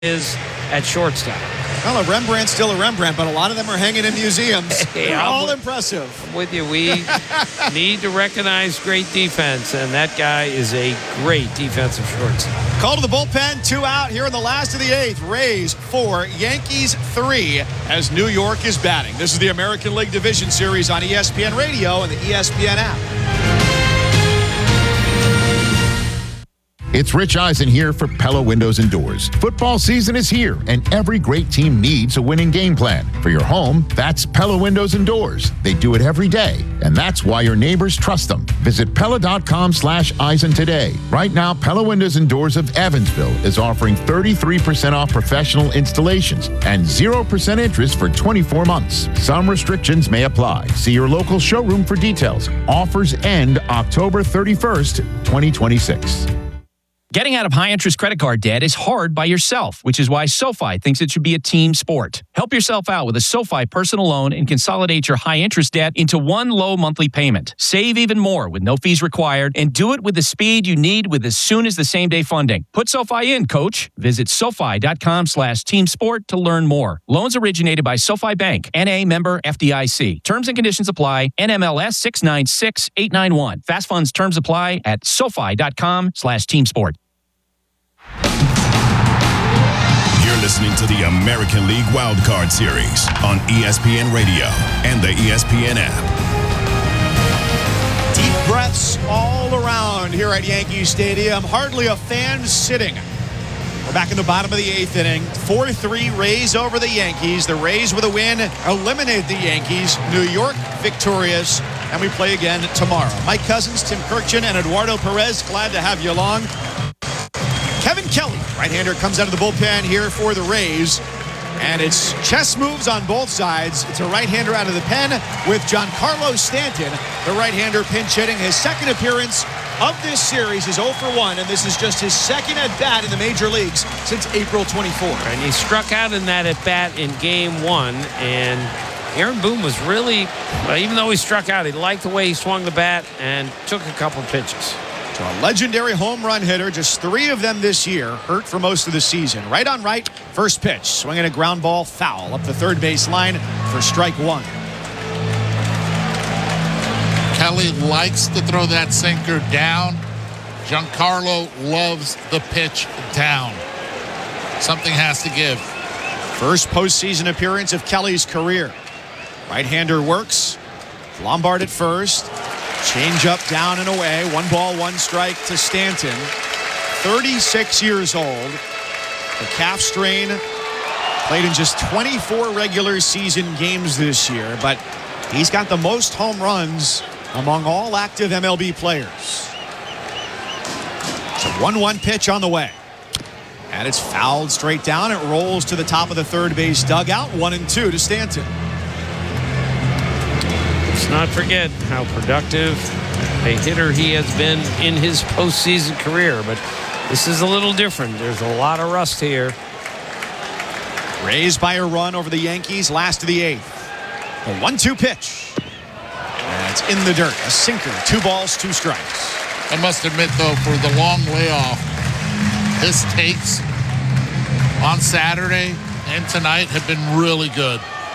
is at shortstop. Well, a Rembrandt's still a Rembrandt, but a lot of them are hanging in museums. They're all impressive. I'm with you. We need to recognize great defense, and that guy is a great defensive shortstop. Call to the bullpen, 2 out here in the last of the 8th. Rays 4, Yankees 3 as New York is batting. This is the American League Division Series on ESPN Radio and the ESPN app. It's Rich Eisen here for Pella Windows and Doors. Football season is here, and every great team needs a winning game plan. For your home, that's Pella Windows and Doors. They do it every day, and that's why your neighbors trust them. Visit Pella.com/Eisen today. Right now, Pella Windows and Doors of Evansville is offering 33% off professional installations and 0% interest for 24 months. Some restrictions may apply. See your local showroom for details. Offers end October 31st, 2026. Getting out of high-interest credit card debt is hard by yourself, which is why SoFi thinks it should be a team sport. Help yourself out with a SoFi personal loan and consolidate your high-interest debt into one low monthly payment. Save even more with no fees required, and do it with the speed you need with as soon as the same-day funding. Put SoFi in, coach. Visit SoFi.com/teamsport to learn more. Loans originated by SoFi Bank, N.A. member FDIC. Terms and conditions apply. NMLS 696891. Fast funds terms apply at SoFi.com/teamsport. You're listening to the American League Wildcard Series on ESPN Radio and the ESPN app. Deep breaths all around here at Yankee Stadium. Hardly a fan sitting. We're back in the bottom of the 8th inning. 4-3 Rays over the Yankees. The Rays with a win eliminate the Yankees. New York victorious. And we play again tomorrow. Mike Cousins, Tim Kirkjian, and Eduardo Perez, glad to have you along. Kevin Kelly, right-hander, comes out of the bullpen here for the Rays. And it's chess moves on both sides. It's a right-hander out of the pen with Giancarlo Stanton, the right-hander pinch hitting. His second appearance of this series is 0 for 1, and this is just his second at-bat in the major leagues since April 24. And he struck out in that at-bat in Game 1, and Aaron Boone was really, even though he struck out, he liked the way he swung the bat and took a couple pitches. So a legendary home run hitter, just 3 of them this year, hurt for most of the season. Right on right, first pitch, swinging a ground ball foul up the third base line for strike 1. Kelly likes to throw that sinker down. Giancarlo loves the pitch down. Something has to give. First postseason appearance of Kelly's career. Right-hander works. Lombard at first. Change up down and away. 1 ball, 1 strike to Stanton. 36 years old. The calf strain. Played in just 24 regular season games this year, but he's got the most home runs among all active MLB players. It's a 1-1 pitch on the way. And it's fouled straight down. It rolls to the top of the third base dugout. 1-2 to Stanton. Let's not forget how productive a hitter he has been in his postseason career, but this is a little different. There's a lot of rust here. Rays by a run over the Yankees, last of the 8th. A 1-2 pitch. And it's in the dirt. A sinker. 2 balls, 2 strikes. I must admit, though, for the long layoff, his takes on Saturday and tonight have been really good.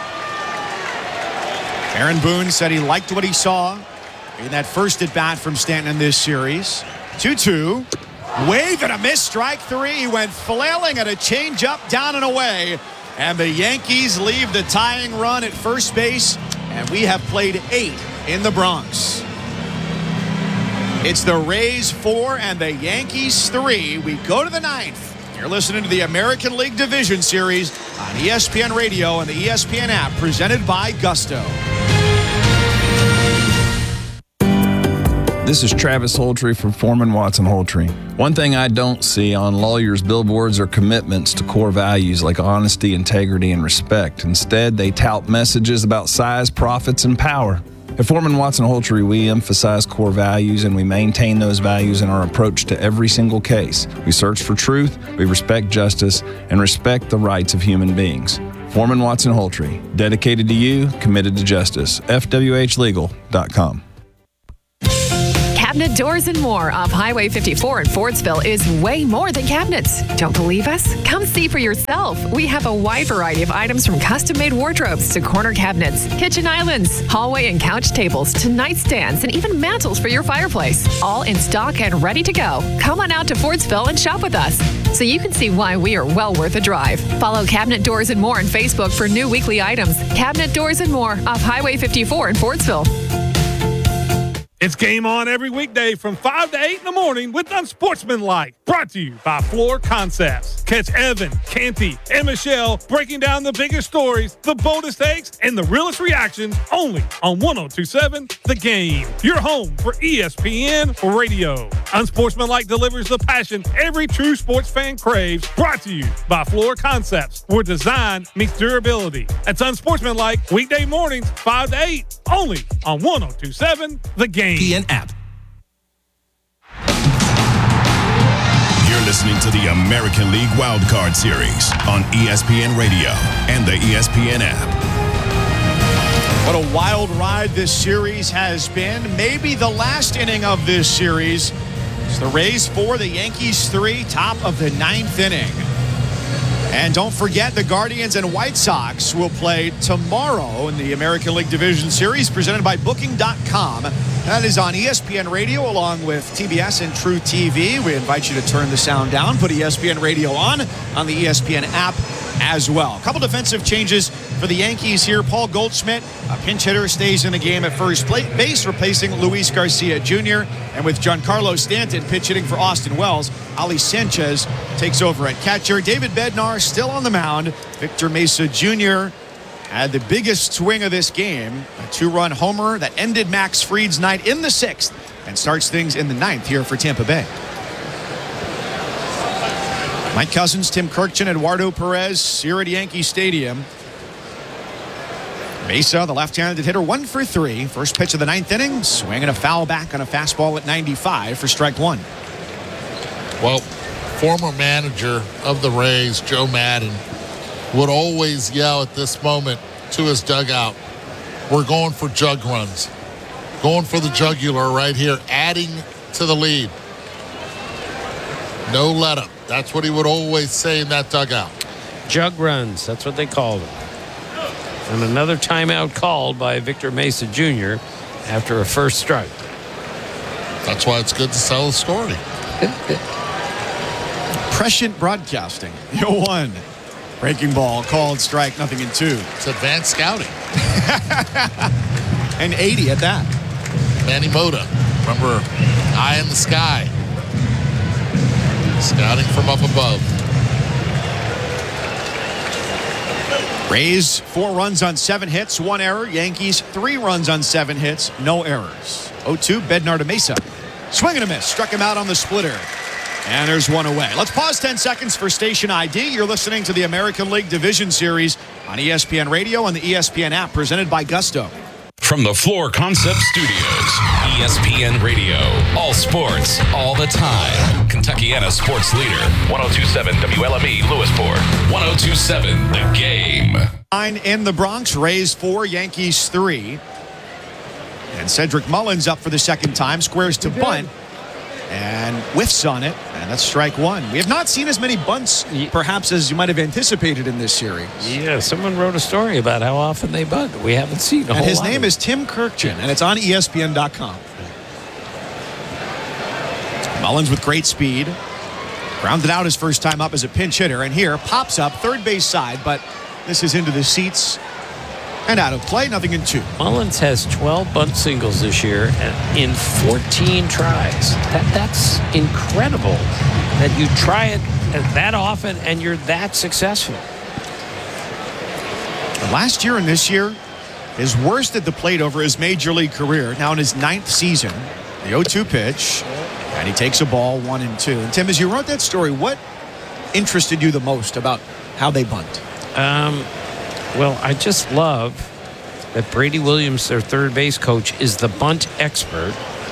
Aaron Boone said he liked what he saw in that first at-bat from Stanton in this series. 2-2. Wave and a miss, strike 3. He went flailing at a changeup down and away. And the Yankees leave the tying run at first base. And we have played 8 in the Bronx. It's the Rays 4 and the Yankees 3. We go to the 9th. You're listening to the American League Division Series on ESPN Radio and the ESPN app, presented by Gusto. This is Travis Holtree from Foreman Watson Holtree. One thing I don't see on lawyers' billboards are commitments to core values like honesty, integrity, and respect. Instead, they tout messages about size, profits, and power. At Foreman Watson Holtree, we emphasize core values and we maintain those values in our approach to every single case. We search for truth, we respect justice, and respect the rights of human beings. Foreman Watson Holtree, dedicated to you, committed to justice. FWHlegal.com. Cabinet Doors and More off Highway 54 in Fordsville is way more than cabinets. Don't believe us? Come see for yourself. We have a wide variety of items from custom-made wardrobes to corner cabinets, kitchen islands, hallway and couch tables to nightstands and even mantles for your fireplace. All in stock and ready to go. Come on out to Fordsville and shop with us so you can see why we are well worth a drive. Follow Cabinet Doors and More on Facebook for new weekly items. Cabinet Doors and More off Highway 54 in Fordsville. It's game on every weekday from 5 to 8 in the morning with Unsportsmanlike. Brought to you by Floor Concepts. Catch Evan, Canty, and Michelle breaking down the biggest stories, the boldest takes, and the realest reactions only on 102.7 The Game. Your home for ESPN Radio. Unsportsmanlike delivers the passion every true sports fan craves. Brought to you by Floor Concepts, where design meets durability. That's Unsportsmanlike weekday mornings 5 to 8 only on 102.7 The Game. App. You're listening to the American League Wildcard Series on ESPN Radio and the ESPN app. What a wild ride this series has been. Maybe the last inning of this series. It's the Rays 4, the Yankees 3, top of the 9th inning. And don't forget, the Guardians and White Sox will play tomorrow in the American League Division Series presented by Booking.com. That is on ESPN Radio along with TBS and True TV. We invite you to turn the sound down, put ESPN Radio on the ESPN app as well. A couple defensive changes for the Yankees here. Paul Goldschmidt, a pinch hitter, stays in the game at first base, replacing Luis Garcia Jr. And with Giancarlo Stanton pitch hitting for Austin Wells, Ali Sanchez takes over at catcher. David Bednar still on the mound. Victor Mesa Jr. had the biggest swing of this game, a 2-run homer that ended Max Fried's night in the 6th and starts things in the 9th here for Tampa Bay. Mike Cousins, Tim Kirkjian, Eduardo Perez here at Yankee Stadium. Mesa, the left-handed hitter, 1 for 3. First pitch of the 9th inning, swinging a foul back on a fastball at 95 for strike 1. Well, former manager of the Rays, Joe Madden, would always yell at this moment to his dugout, we're going for jug runs. Going for the jugular right here, adding to the lead. No let up. That's what he would always say in that dugout. Jug runs, that's what they called it. And another timeout called by Victor Mesa Jr. after a first strike. That's why it's good to sell the story. Prescient broadcasting. 0-1. Breaking ball, called strike, nothing in 2. It's advanced scouting. And 80 at that. Manny Mota, remember, eye in the sky. Scouting from up above. Rays 4 runs on 7 hits, 1 error. Yankees 3 runs on 7 hits, no errors. 0-2, Bednar to Mesa. Swing and a miss. Struck him out on the splitter. And there's 1 away. Let's pause 10 seconds for station ID. You're listening to the American League Division Series on ESPN Radio and the ESPN app presented by Gusto. From the Floor Concept Studios, ESPN Radio. All sports, all the time. Kentuckiana sports leader. 102.7 WLME Lewisport. 102.7 The Game. 9 in the Bronx. Rays 4, Yankees 3. And Cedric Mullins up for the second time. Squares to bunt. And whiffs on it. And that's strike 1. We have not seen as many bunts, perhaps, as you might have anticipated in this series. Yeah, someone wrote a story about how often they bunt. We haven't seen a whole lot. And his name is Tim Kirkjian, and it's on ESPN.com. Mullins with great speed. Grounded out his first time up as a pinch hitter. And here, pops up third base side, but this is into the seats and out of play. Nothing in 2. Mullins has 12 bunt singles this year in 14 tries. That's incredible that you try it that often and you're that successful. Last year and this year, his worst at the plate over his major league career. Now in his 9th season, the 0-2 pitch, and he takes a ball 1-2. And Tim, as you wrote that story, what interested you the most about how they bunt? Well, I just love that Brady Williams, their third base coach, is the bunt expert.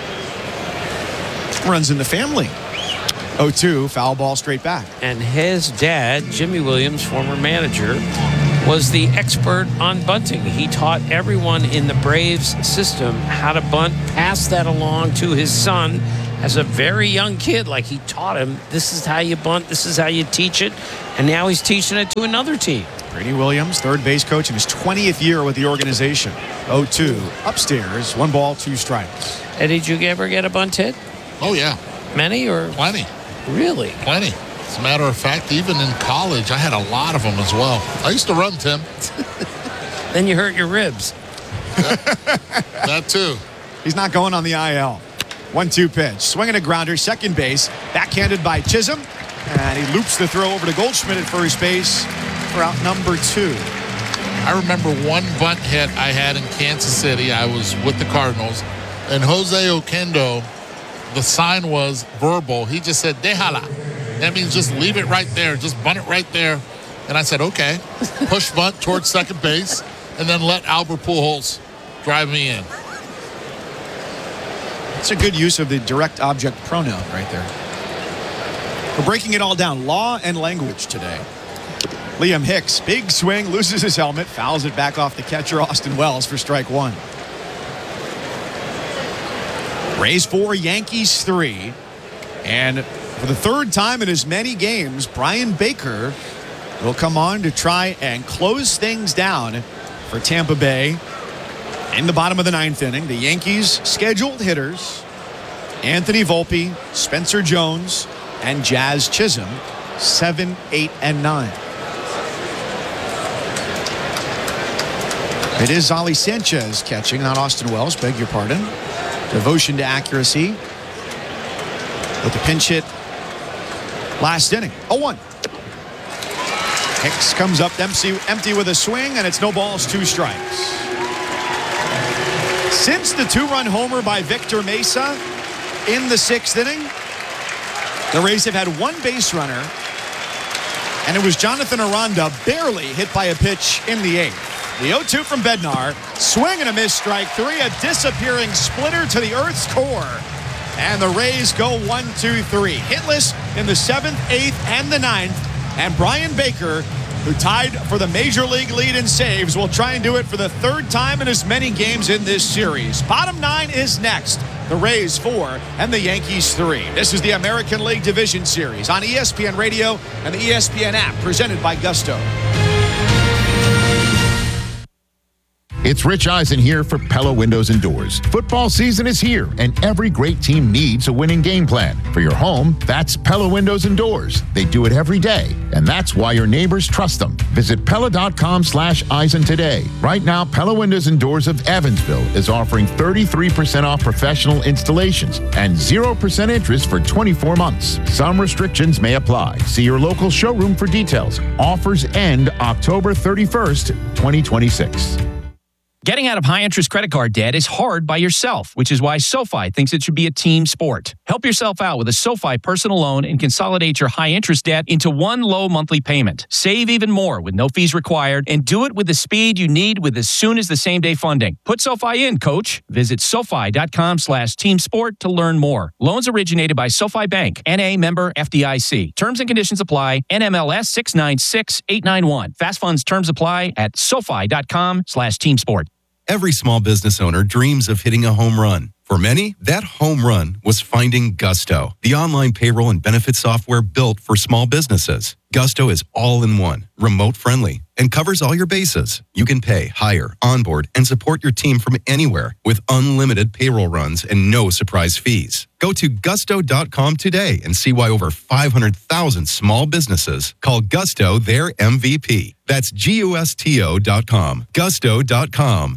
Runs in the family. 0-2, foul ball straight back. And his dad, Jimmy Williams, former manager, was the expert on bunting. He taught everyone in the Braves system how to bunt, passed that along to his son as a very young kid. Like, he taught him, this is how you bunt, this is how you teach it, and now he's teaching it to another team. Brady Williams, third base coach in his 20th year with the organization. 0-2 upstairs, 1 ball, 2 strikes. Eddie, did you ever get a bunt hit? Oh, yeah. Many or? Plenty. Really? Plenty. As a matter of fact, even in college, I had a lot of them as well. I used to run, Tim. Then you hurt your ribs. That too. He's not going on the IL. 1-2 pitch. Swinging a grounder, second base. Backhanded by Chisholm. And he loops the throw over to Goldschmidt at first base for out number 2. I remember one bunt hit I had in Kansas City. I was with the Cardinals. And Jose Oquendo, the sign was verbal. He just said, déjala. That means just leave it right there. Just bunt it right there. And I said, okay. Push bunt towards second base. And then let Albert Pujols drive me in. It's a good use of the direct object pronoun right there. We're breaking it all down. Law and language today. Liam Hicks, big swing, loses his helmet, fouls it back off the catcher, Austin Wells, for strike 1. Rays 4, Yankees 3. And for the third time in as many games, Brian Baker will come on to try and close things down for Tampa Bay. In the bottom of the 9th inning, the Yankees' scheduled hitters, Anthony Volpe, Spencer Jones, and Jazz Chisholm, 7, 8, and 9. It is Ollie Sanchez catching, not Austin Wells, beg your pardon. Devotion to accuracy with the pinch hit last inning. 0-1. Hicks comes up empty with a swing, and it's no balls, 2 strikes. Since the 2-run homer by Victor Mesa in the 6th inning, the Rays have had 1 base runner, and it was Jonathan Aranda barely hit by a pitch in the 8th. The 0-2 from Bednar, swing and a miss, strike 3, a disappearing splitter to the Earth's core. And the Rays go 1-2-3. Hitless in the 7th, 8th, and the 9th. And Brian Baker, who tied for the Major League lead in saves, will try and do it for the 3rd time in as many games in this series. Bottom 9 is next. The Rays 4 and the Yankees 3. This is the American League Division Series on ESPN Radio and the ESPN app, presented by Gusto. It's Rich Eisen here for Pella Windows and Doors. Football season is here, and every great team needs a winning game plan. For your home, that's Pella Windows and Doors. They do it every day, and that's why your neighbors trust them. Visit Pella.com/Eisen today. Right now, Pella Windows and Doors of Evansville is offering 33% off professional installations and 0% interest for 24 months. Some restrictions may apply. See your local showroom for details. Offers end October 31st, 2026. Getting out of high-interest credit card debt is hard by yourself, which is why SoFi thinks it should be a team sport. Help yourself out with a SoFi personal loan and consolidate your high-interest debt into one low monthly payment. Save even more with no fees required, and do it with the speed you need with as soon as the same-day funding. Put SoFi in, coach. Visit SoFi.com/teamsport to learn more. Loans originated by SoFi Bank, N.A. member FDIC. Terms and conditions apply. NMLS 696891. Fast funds terms apply at SoFi.com/teamsport. Every small business owner dreams of hitting a home run. For many, that home run was finding Gusto, the online payroll and benefit software built for small businesses. Gusto is all-in-one, remote-friendly, and covers all your bases. You can pay, hire, onboard, and support your team from anywhere with unlimited payroll runs and no surprise fees. Go to gusto.com today and see why over 500,000 small businesses call Gusto their MVP. That's GUSTO.com. Gusto.com.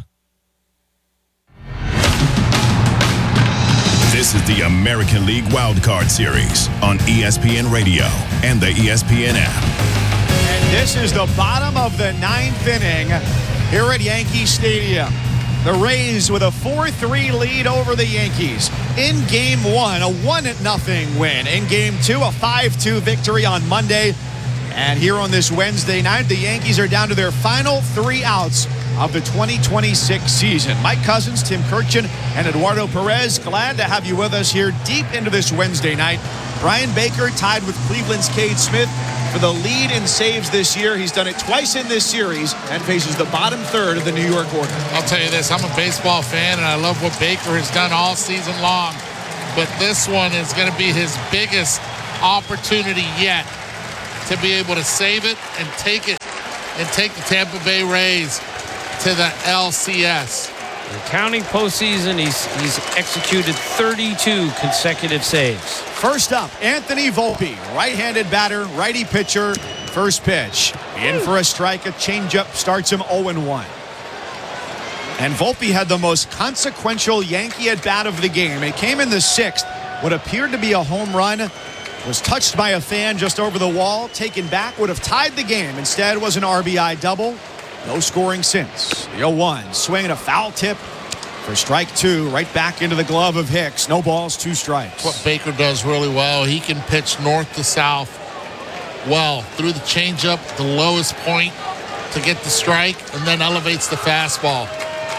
This is the American League Wildcard Series on ESPN Radio and the ESPN app. And this is the bottom of the 9th inning here at Yankee Stadium. The Rays with a 4-3 lead over the Yankees. In Game 1, a 1-0 win. In Game 2, a 5-2 victory on Monday. And here on this Wednesday night, the Yankees are down to their final 3 outs of the 2026 season. Mike Cousins, Tim Kurkjian, and Eduardo Perez, glad to have you with us here deep into this Wednesday night. Brian Baker tied with Cleveland's Cade Smith for the lead in saves this year. He's done it twice in this series and faces the bottom third of the New York order. I'll tell you this, I'm a baseball fan, and I love what Baker has done all season long. But this one is going to be his biggest opportunity yet to be able to save it and take the Tampa Bay Rays to the LCS. And counting postseason, he's executed 32 consecutive saves. First up, Anthony Volpe, right-handed batter, righty pitcher, first pitch. In for a strike, a changeup starts him 0-1. And Volpe had the most consequential Yankee at-bat of the game. It came in the sixth. What appeared to be a home run was touched by a fan just over the wall, taken back, would have tied the game. Instead, it was an RBI double. No scoring since. The 0-1, swinging a foul tip for strike two, right back into the glove of Hicks. No balls, 2 strikes. What Baker does really well, he can pitch north to south well through the changeup, the lowest point to get the strike, and then elevates the fastball.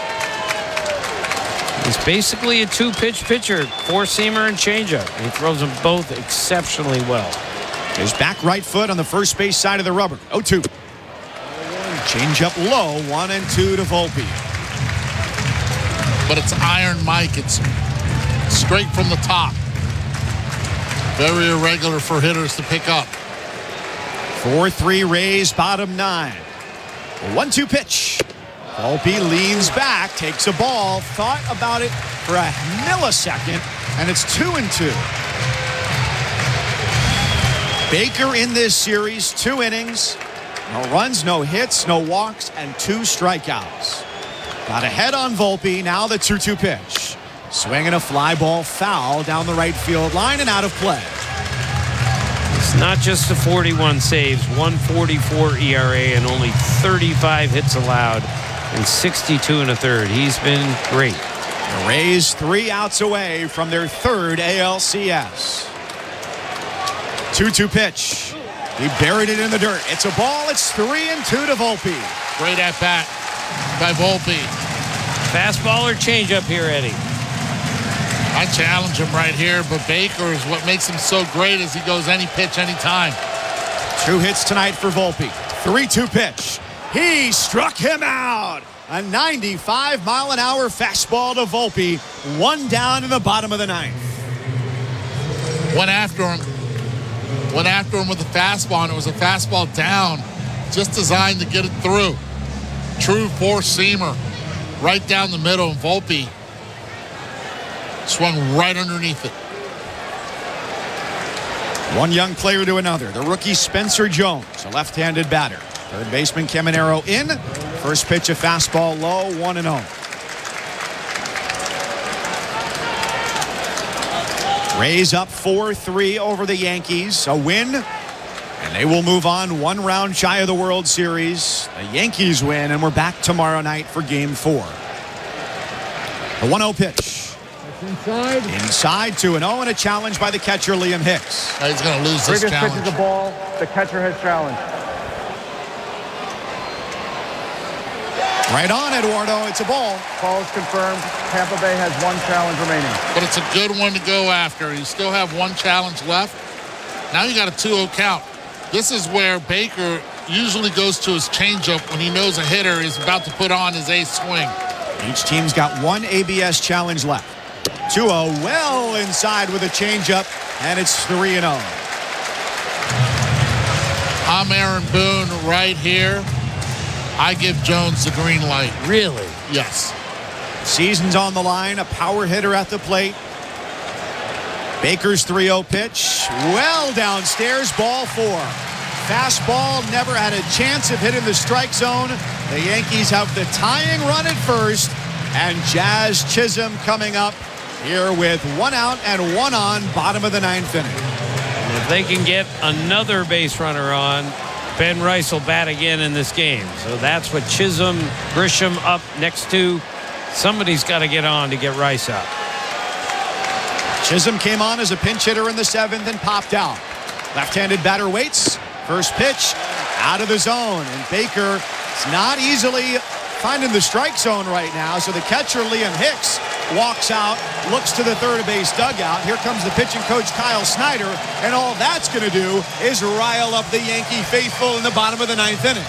He's basically a 2-pitch pitcher, 4-seamer and changeup. He throws them both exceptionally well. His back right foot on the first base side of the rubber. 0-2. Changeup low, 1-2 to Volpe. But it's Iron Mike. It's straight from the top. Very irregular for hitters to pick up. 4-3 Rays, bottom 9. 1-2 pitch. Volpe leans back, takes a ball, thought about it for a millisecond, and it's 2-2. Baker in this series, 2 innings, no runs, no hits, no walks, and 2 strikeouts. Got ahead on Volpe, now the 2-2 pitch. Swinging a fly ball foul down the right field line and out of play. It's not just the 41 saves, 1.44 ERA, and only 35 hits allowed in 62 1/3. He's been great. The Rays 3 outs away from their 3rd ALCS. 2-2 pitch. He buried it in the dirt. It's a ball. It's 3-2 to Volpe. Great at bat by Volpe. Fastball or changeup here, Eddie? I challenge him right here, but Baker is what makes him so great as he goes any pitch, any time. 2 hits tonight for Volpe. 3-2 pitch. He struck him out. A 95-mile-an-hour fastball to Volpe. 1 down in the bottom of the 9th. Went after him with a fastball, and it was a fastball down, just designed to get it through. True 4-seamer, right down the middle, and Volpe swung right underneath it. One young player to another. The rookie Spencer Jones, a left-handed batter. Third baseman Caminero in. First pitch, a fastball low, 1-0. Rays up 4-3 over the Yankees. A win, and they will move on 1 round shy of the World Series. The Yankees win, and we're back tomorrow night for Game 4. The 1-0 pitch. Inside 2-0, and a challenge by the catcher, Liam Hicks. He's going to lose this challenge. Previous pitch is a ball. The catcher has challenged. Right on, Eduardo. It's a ball. Ball is confirmed. Tampa Bay has 1 challenge remaining. But it's a good one to go after. You still have 1 challenge left. Now you got a 2-0 count. This is where Baker usually goes to his changeup when he knows a hitter is about to put on his ace swing. Each team's got 1 ABS challenge left. 2-0, well inside with a changeup, and it's 3-0. I'm Aaron Boone right here. I give Jones the green light. Really? Yes. Season's on the line, a power hitter at the plate. Baker's 3-0 pitch, well downstairs, ball 4. Fastball, never had a chance of hitting the strike zone. The Yankees have the tying run at first, and Jazz Chisholm coming up here with 1 out and 1 on, bottom of the 9th inning. And if they can get another base runner on, Ben Rice will bat again in this game. So that's what Chisholm, Grisham up next to. Somebody's got to get on to get Rice out. Chisholm came on as a pinch hitter in the 7th and popped out. Left-handed batter waits. First pitch out of the zone. And Baker is not easily finding the strike zone right now. So the catcher, Liam Hicks, walks out, looks to the third base dugout. Here comes the pitching coach, Kyle Snyder, and all that's going to do is rile up the Yankee faithful in the bottom of the ninth inning.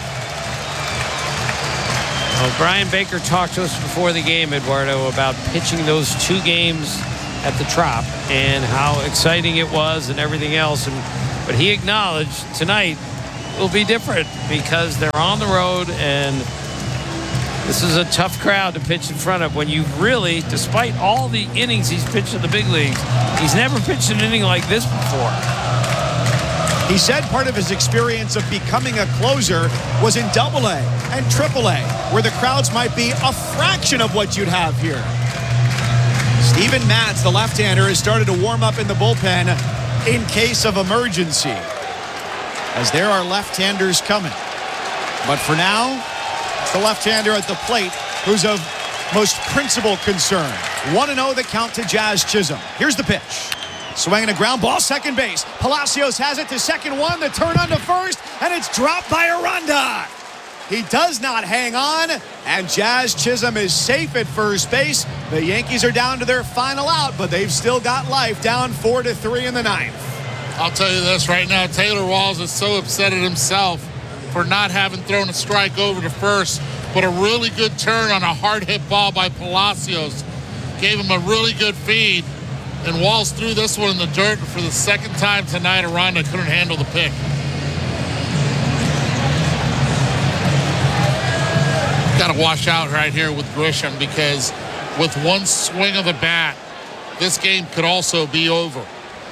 Well, Brian Baker talked to us before the game, Eduardo, about pitching those 2 games at the Trop and how exciting it was and everything else. But he acknowledged tonight will be different because they're on the road and this is a tough crowd to pitch in front of when you really, despite all the innings he's pitched in the big leagues, he's never pitched an inning like this before. He said part of his experience of becoming a closer was in AA and AAA, where the crowds might be a fraction of what you'd have here. Steven Matz, the left-hander, has started to warm up in the bullpen in case of emergency, as there are left-handers coming. But for now, it's the left-hander at the plate who's of most principal concern. 1-0 the count to Jazz Chisholm. Here's the pitch. Swinging a ground ball, second base. Palacios has it to second one. The turn on to first, and it's dropped by Aranda. He does not hang on, and Jazz Chisholm is safe at first base. The Yankees are down to their final out, but they've still got life, down 4-3 in the ninth. I'll tell you this right now, Taylor Walls is so upset at himself for not having thrown a strike over to first, but a really good turn on a hard hit ball by Palacios gave him a really good feed, and Walls threw this one in the dirt for the second time tonight. Aranda couldn't handle the pick. Got to wash out right here with Grisham, because with one swing of the bat, this game could also be over.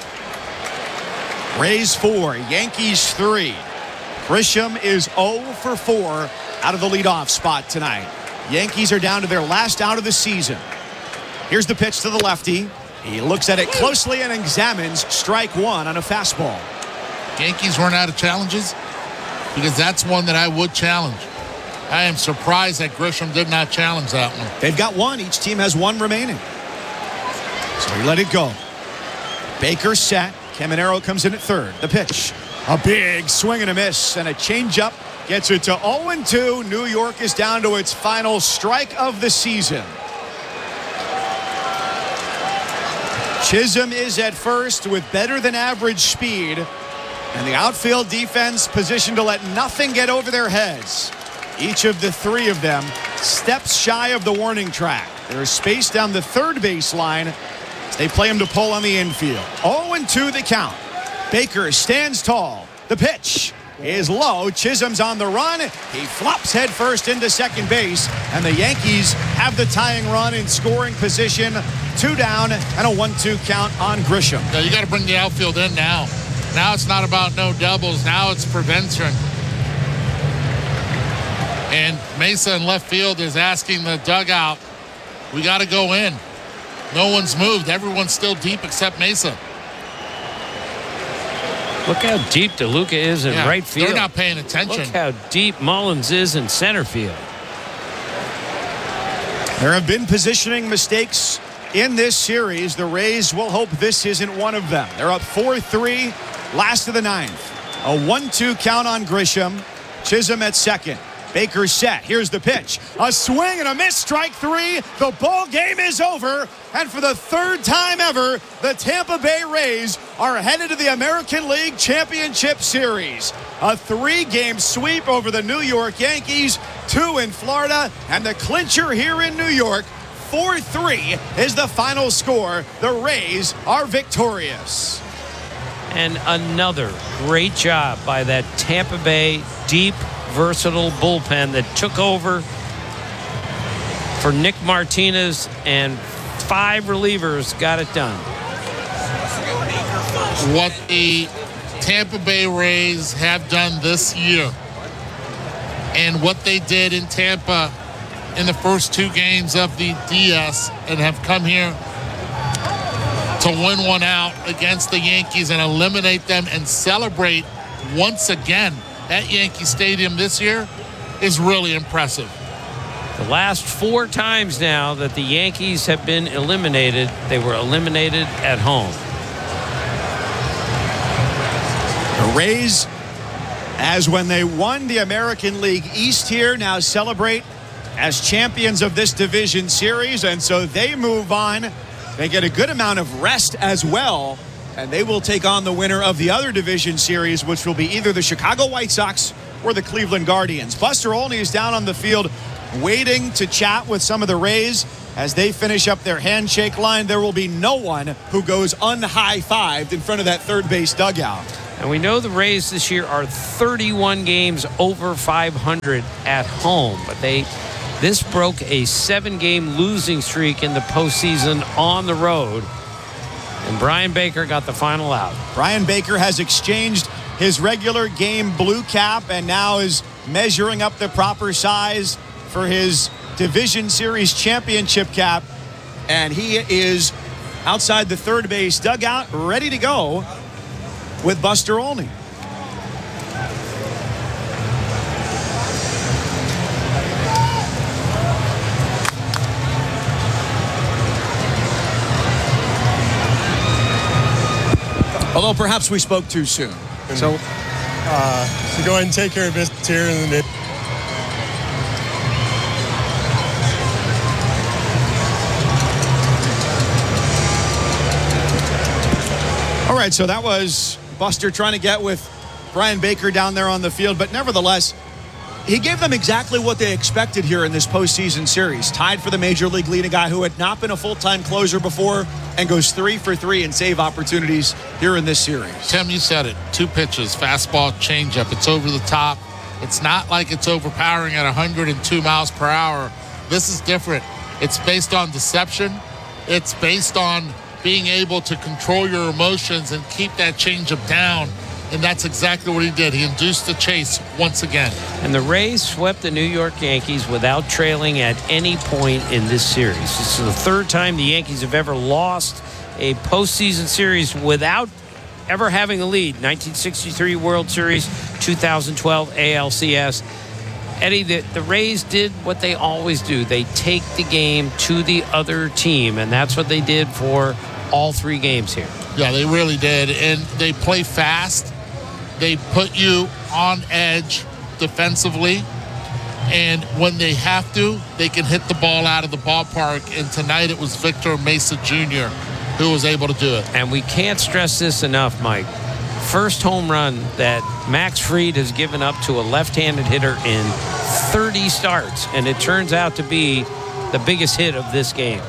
Rays 4, Yankees 3. Grisham is 0 for 4 out of the leadoff spot tonight. Yankees are down to their last out of the season. Here's the pitch to the lefty. He looks at it closely and examines strike one on a fastball. Yankees run out of challenges, because that's one that I would challenge. I am surprised that Grisham did not challenge that one. They've got one. Each team has one remaining. So he let it go. Baker set. Caminero comes in at third. The pitch. A big swing and a miss, and a changeup gets it to 0-2. New York is down to its final strike of the season. Chisholm is at first with better than average speed, and the outfield defense positioned to let nothing get over their heads. Each of the 3 of them steps shy of the warning track. There is space down the third base line as they play him to pull on the infield. 0-2 the count. Baker stands tall. The pitch is low. Chisholm's on the run. He flops headfirst into second base, and the Yankees have the tying run in scoring position. 2 down and a 1-2 count on Grisham. Yeah, you got to bring the outfield in now. Now it's not about no doubles. Now it's prevention. And Mesa in left field is asking the dugout, we got to go in. No one's moved. Everyone's still deep except Mesa. Look how deep DeLuca is in right field. They're not paying attention. Look how deep Mullins is in center field. There have been positioning mistakes in this series. The Rays will hope this isn't one of them. They're up 4-3, last of the ninth. A 1-2 count on Grisham. Chisholm at second. Baker set. Here's the pitch. A swing and a miss. Strike 3. The ball game is over. And for the third time ever, the Tampa Bay Rays are headed to the American League Championship Series. A 3-game sweep over the New York Yankees, 2 in Florida, and the clincher here in New York. 4-3 is the final score. The Rays are victorious. And another great job by that Tampa Bay deep, versatile bullpen that took over for Nick Martinez, and 5 relievers got it done. What the Tampa Bay Rays have done this year and what they did in Tampa in the first 2 games of the DS, and have come here to win one out against the Yankees and eliminate them and celebrate once again at Yankee Stadium this year, is really impressive. The last 4 times now that the Yankees have been eliminated, they were eliminated at home. The Rays, as when they won the American League East here, now celebrate as champions of this division series, and so they move on. They get a good amount of rest as well, and they will take on the winner of the other division series, which will be either the Chicago White Sox or the Cleveland Guardians. Buster Olney is down on the field waiting to chat with some of the Rays as they finish up their handshake line. There will be no one who goes un-high-fived in front of that third base dugout. And we know the Rays this year are 31 games over 500 at home, but this broke a 7-game losing streak in the postseason on the road. And Brian Baker got the final out. Brian Baker has exchanged his regular game blue cap and now is measuring up the proper size for his Division Series championship cap. And he is outside the third base dugout, ready to go with Buster Olney. Although perhaps we spoke too soon. So go ahead and take care of business here. And all right, so that was Buster trying to get with Brian Baker down there on the field, but nevertheless, he gave them exactly what they expected here in this postseason series. Tied for the major league lead, a guy who had not been a full-time closer before and goes 3 for 3 in save opportunities here in this series. Tim, you said it. 2 pitches, fastball, changeup. It's over the top. It's not like it's overpowering at 102 miles per hour. This is different. It's based on deception. It's based on being able to control your emotions and keep that changeup down. And that's exactly what he did. He induced the chase once again. And the Rays swept the New York Yankees without trailing at any point in this series. This is the third time the Yankees have ever lost a postseason series without ever having a lead. 1963 World Series, 2012 ALCS. Eddie, the Rays did what they always do. They take the game to the other team, and that's what they did for all 3 games here. Yeah, they really did. And they play fast. They put you on edge defensively. And when they have to, they can hit the ball out of the ballpark. And tonight it was Victor Mesa Jr. who was able to do it. And we can't stress this enough, Mike. First home run that Max Fried has given up to a left-handed hitter in 30 starts. And it turns out to be the biggest hit of this game.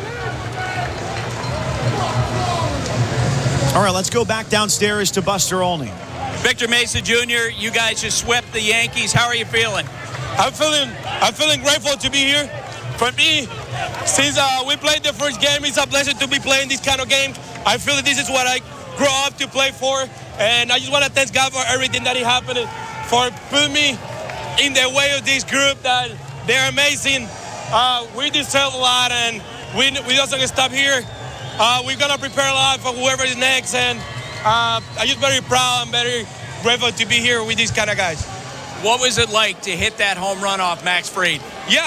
All right, let's go back downstairs to Buster Olney. Victor Mesa Jr., you guys just swept the Yankees. How are you feeling? I'm feeling grateful to be here. For me, since we played the first game, it's a blessing to be playing this kind of game. I feel that this is what I grew up to play for, and I just want to thank God for everything that happened, for putting me in the way of this group. That they're amazing. We deserve a lot, and we just don't stop here. We're gonna prepare a lot for whoever is next, and I'm just very proud and very grateful to be here with these kind of guys. What was it like to hit that home run off Max Fried? Yeah,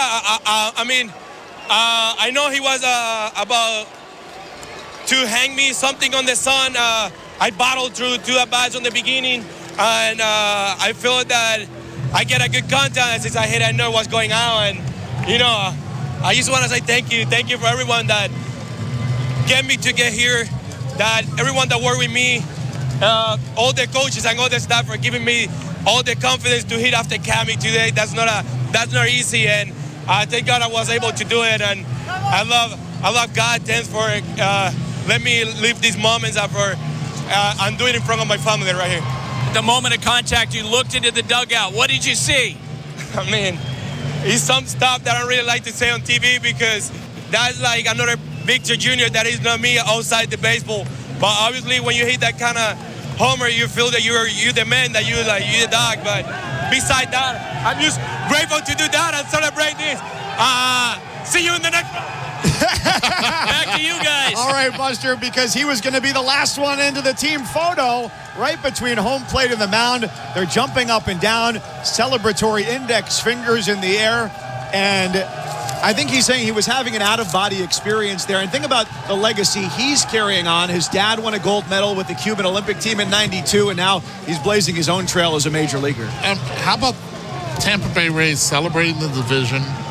I know he was about to hang me something on the sun. I battled through 2 at-bats on the beginning, and I feel that I get a good contact since I hit. I know what's going on, and I just want to say thank you for everyone that get me to get here, that everyone that worked with me, all the coaches and all the staff for giving me all the confidence to hit after Cammy today. That's not easy, and thank God I was able to do it. And I love God. Thanks for let me live these moments after I'm doing it in front of my family right here. The moment of contact, you looked into the dugout. What did you see? I mean, it's some stuff that I don't really like to say on TV because that's like another Victor Jr. that is not me outside the baseball. But obviously, when you hit that kind of homer, you feel that you're the man, that you're the dog. But beside that, I'm just grateful to do that and celebrate this. See you in the next one. Back to you guys. All right, Buster, because he was going to be the last one into the team photo right between home plate and the mound. They're jumping up and down, celebratory index fingers in the air, and I think he's saying he was having an out-of-body experience there. And think about the legacy he's carrying on. His dad won a gold medal with the Cuban Olympic team in '92, and now he's blazing his own trail as a major leaguer. And how about Tampa Bay Rays celebrating the division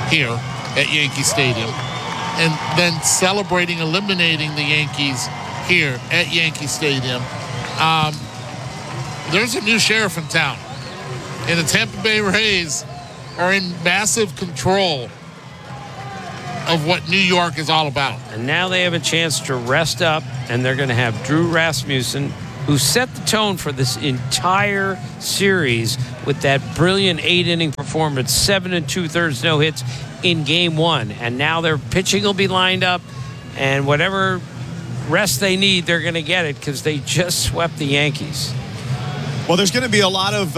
here at Yankee Stadium, and then celebrating eliminating the Yankees here at Yankee Stadium. There's a new sheriff in town, and the Tampa Bay Rays are in massive control of what New York is all about. And now they have a chance to rest up, and they're going to have Drew Rasmussen, who set the tone for this entire series with that brilliant 8-inning performance, 7 2/3 no hits in Game 1. And now their pitching will be lined up, and whatever rest they need, they're going to get it because they just swept the Yankees. Well, there's going to be a lot of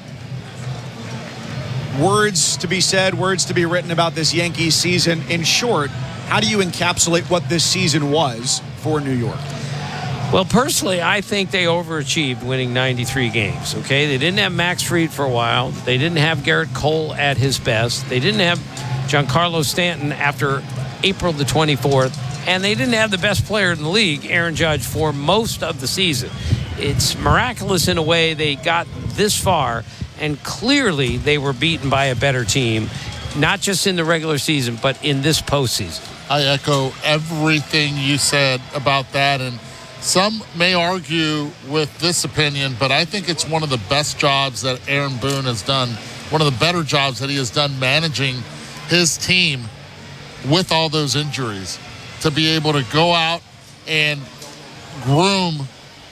words to be said, words to be written about this Yankees season. In short, how do you encapsulate what this season was for New York? Well, personally, I think they overachieved winning 93 games, okay? They didn't have Max Fried for a while. They didn't have Garrett Cole at his best. They didn't have Giancarlo Stanton after April the 24th. And they didn't have the best player in the league, Aaron Judge, for most of the season. It's miraculous in a way they got this far, and clearly they were beaten by a better team, not just in the regular season, but in this postseason. I echo everything you said about that, and some may argue with this opinion, but I think it's one of the best jobs that Aaron Boone has done, one of the better jobs that he has done managing his team with all those injuries, to be able to go out and groom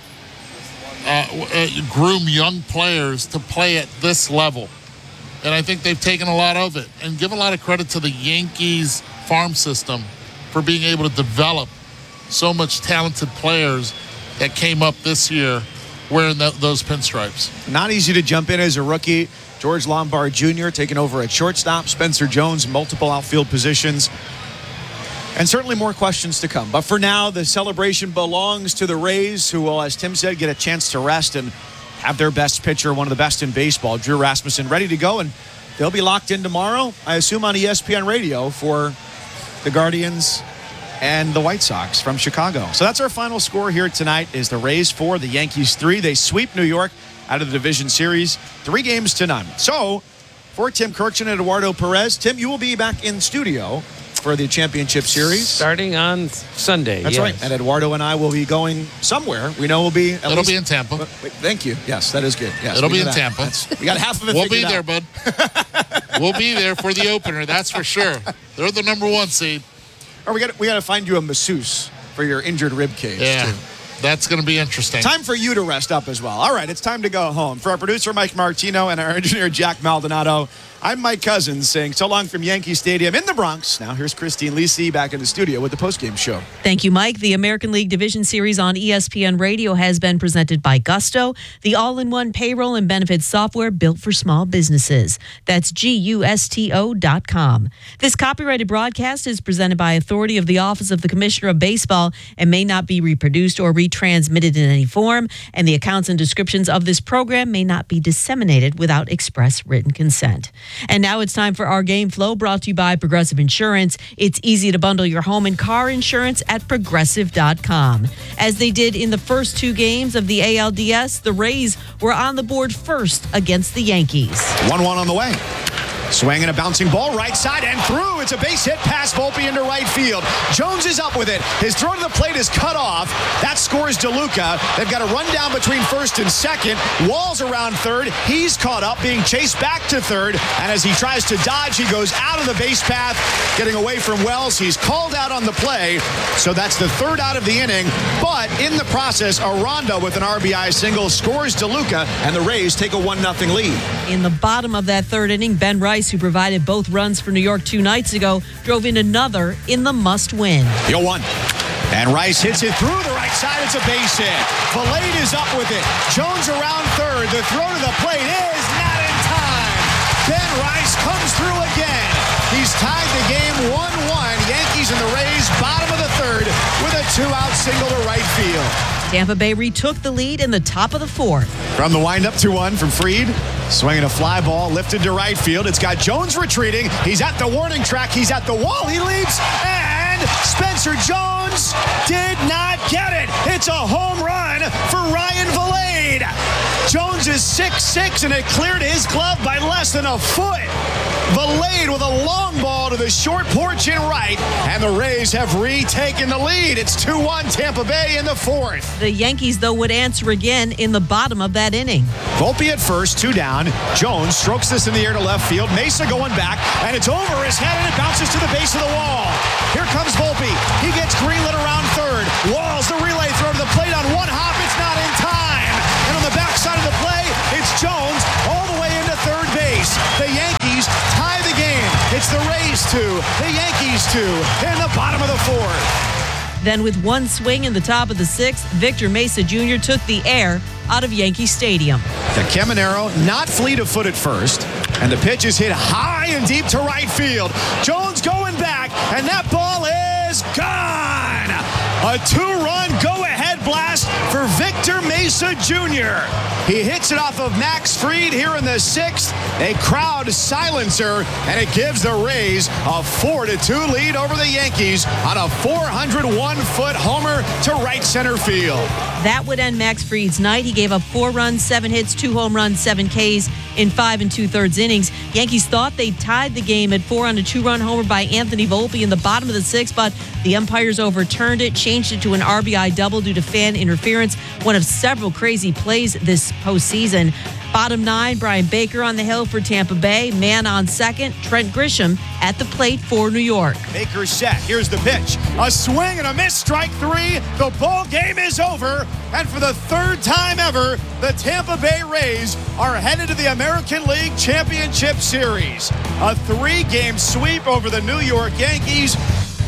young players to play at this level. And I think they've taken a lot of it, and give a lot of credit to the Yankees farm system for being able to develop so much talented players that came up this year wearing those pinstripes. Not easy to jump in as a rookie. George Lombard Jr. taking over at shortstop. Spencer Jones, multiple outfield positions. And certainly more questions to come. But for now, the celebration belongs to the Rays, who will, as Tim said, get a chance to rest and have their best pitcher, one of the best in baseball, Drew Rasmussen, ready to go. And they'll be locked in tomorrow, I assume, on ESPN Radio for the Guardians and the White Sox from Chicago. So that's our final score here tonight, is the Rays 4, the Yankees 3. They sweep New York out of the division series 3-0. So for Tim Kurkjian and Eduardo Perez, Tim, you will be back in studio for the championship series starting on Sunday. That's right. And Eduardo and I will be going somewhere. We know we'll be It'll be in Tampa. Thank you. Yes, that is good. Yes, it'll be in Tampa. We got half of it. We'll be there, bud. We'll be there for the opener. That's for sure. They're the number 1 seed. Or we got to find you a masseuse for your injured rib cage. Yeah. Too. That's going to be interesting. Time for you to rest up as well. All right, it's time to go home. For our producer, Mike Martino, and our engineer, Jack Maldonado, I'm Mike Cousins saying so long from Yankee Stadium in the Bronx. Now here's Christine Lisi back in the studio with the postgame show. Thank you, Mike. The American League Division Series on ESPN Radio has been presented by Gusto, the all-in-one payroll and benefits software built for small businesses. That's GUSTO.com. This copyrighted broadcast is presented by authority of the Office of the Commissioner of Baseball and may not be reproduced or retransmitted in any form, and the accounts and descriptions of this program may not be disseminated without express written consent. And now it's time for our Game Flow, brought to you by Progressive Insurance. It's easy to bundle your home and car insurance at Progressive.com. As they did in the first 2 games of the ALDS, the Rays were on the board first against the Yankees. 1-1 on the way. Swinging a bouncing ball right side and through. It's a base hit past Volpe into right field. Jones is up with it. His throw to the plate is cut off. That scores DeLuca. They've got a run down between first and second. Wall's around third. He's caught up, being chased back to third. And as he tries to dodge, he goes out of the base path, getting away from Wells. He's called out on the play. So that's the third out of the inning. But in the process, Aranda with an RBI single scores DeLuca, and the Rays take a 1-0 lead. In the bottom of that third inning, Ben Rice, who provided both runs for New York 2 nights ago, drove in another in the must-win. 0-1. And Rice hits it through the right side. It's a base hit. Valade is up with it. Jones around third. The throw to the plate is not in time. Ben Rice comes through again. He's tied the game 1-1. Yankees and the Rays, bottom of the third, with a 2-out single to right field. Tampa Bay retook the lead in the top of the fourth. From the windup, 2-1 from Fried. Swinging a fly ball, lifted to right field. It's got Jones retreating. He's at the warning track. He's at the wall. He leaps, and Spencer Jones Jones did not get it. It's a home run for Ryan Valade. Jones is 6'6", and it cleared his glove by less than a foot. Valade with a long ball to the short porch in right, and the Rays have retaken the lead. It's 2-1 Tampa Bay in the fourth. The Yankees, though, would answer again in the bottom of that inning. Volpe at first, 2 down. Jones strokes this in the air to left field. Mesa going back, and it's over his head, and it bounces to the base of the wall. Here comes Volpe. He gets greenlit around third. Walls the relay throw to the plate on one hop. It's not in time. And on the backside of the play, it's Jones all the way into third base. The Yankees tie the game. It's the Rays 2, the Yankees 2 in the bottom of the fourth. Then with one swing in the top of the sixth, Victor Mesa Jr. took the air out of Yankee Stadium. The Caminero not fleet of foot at first, and the pitch is hit high and deep to right field. Jones going back, and that ball is gone. A 2-run go-ahead blast for Victor Mesa Jr. He hits it off of Max Fried here in the sixth. A crowd silencer, and it gives the Rays a 4-2 lead over the Yankees on a 401-foot homer to right center field. That would end Max Fried's night. He gave up 4 runs, 7 hits, 2 home runs, 7 Ks in 5 2/3 innings. Yankees thought they tied the game at 4 on a 2-run homer by Anthony Volpe in the bottom of the sixth, but the umpires overturned it, changed it to an RBI double due to fan interference, one of several crazy plays this postseason. Bottom 9, Brian Baker on the hill for Tampa Bay. Man on second, Trent Grisham at the plate for New York. Baker set. Here's the pitch. A swing and a miss, strike 3. The ball game is over. And for the third time ever, the Tampa Bay Rays are headed to the American League Championship Series. A 3-game sweep over the New York Yankees.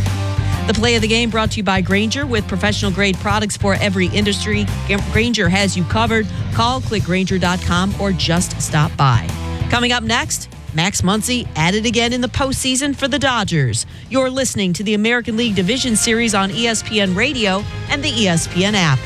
The play of the game brought to you by Grainger. With professional grade products for every industry, Grainger has you covered. Call, click Grainger.com, or just stop by. Coming up next, Max Muncy at it again in the postseason for the Dodgers. You're listening to the American League Division Series on ESPN Radio and the ESPN app.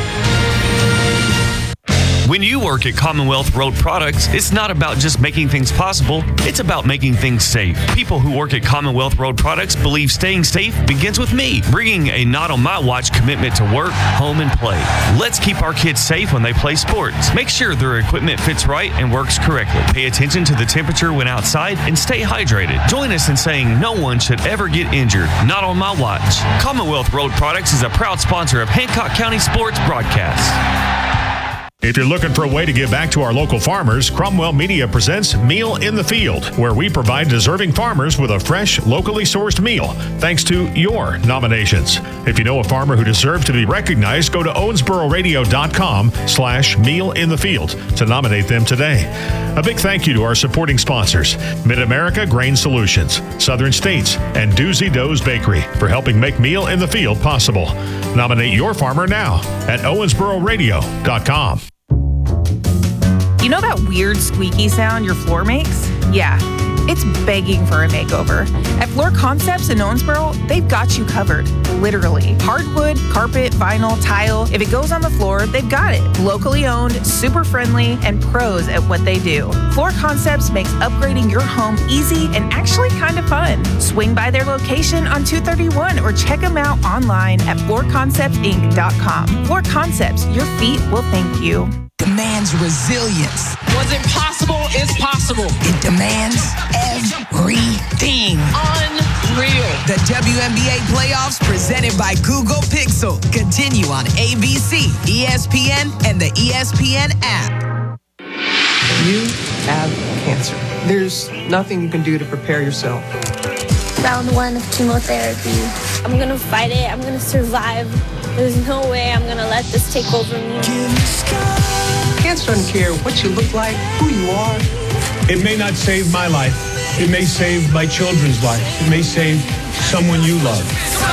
When you work at Commonwealth Road Products, it's not about just making things possible, it's about making things safe. People who work at Commonwealth Road Products believe staying safe begins with me, bringing a not on my watch commitment to work, home, and play. Let's keep our kids safe when they play sports. Make sure their equipment fits right and works correctly. Pay attention to the temperature when outside and stay hydrated. Join us in saying no one should ever get injured. Not on my watch. Commonwealth Road Products is a proud sponsor of Hancock County Sports Broadcast. If you're looking for a way to give back to our local farmers, Cromwell Media presents Meal in the Field, where we provide deserving farmers with a fresh, locally sourced meal, thanks to your nominations. If you know a farmer who deserves to be recognized, go to owensbororadio.com/mealinthefield to nominate them today. A big thank you to our supporting sponsors, Mid-America Grain Solutions, Southern States, and Doozy Doe's Bakery for helping make Meal in the Field possible. Nominate your farmer now at owensbororadio.com. You know that weird squeaky sound your floor makes? Yeah, it's begging for a makeover. At Floor Concepts in Owensboro, they've got you covered, literally. Hardwood, carpet, vinyl, tile, if it goes on the floor, they've got it. Locally owned, super friendly, and pros at what they do. Floor Concepts makes upgrading your home easy and actually kind of fun. Swing by their location on 231 or check them out online at floorconceptsinc.com. Floor Concepts, your feet will thank you. Demands resilience. What's impossible is possible. It demands everything. Unreal. The WNBA playoffs presented by Google Pixel continue on ABC, ESPN, and the ESPN app. You have cancer. There's nothing you can do to prepare yourself. Round 1 of chemotherapy. I'm gonna fight it. I'm gonna survive. There's no way I'm gonna let this take over me. Cancer doesn't care what you look like, who you are. It may not save my life. It may save my children's life. It may save someone you love.